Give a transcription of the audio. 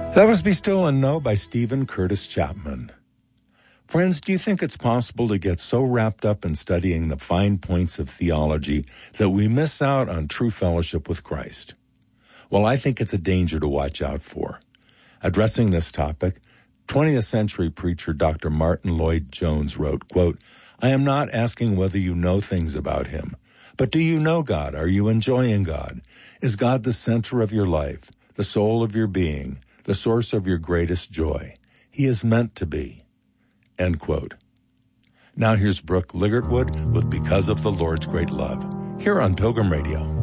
That was Be Still and Know by Stephen Curtis Chapman. Friends, do you think it's possible to get so wrapped up in studying the fine points of theology that we miss out on true fellowship with Christ? Well, I think it's a danger to watch out for. Addressing this topic, 20th century preacher Dr. Martin Lloyd-Jones wrote, quote, "I am not asking whether you know things about him, but do you know God? Are you enjoying God? Is God the center of your life, the soul of your being, the source of your greatest joy? He is meant to be." End quote. Now here's Brooke Ligertwood with Because of the Lord's Great Love, here on Pilgrim Radio.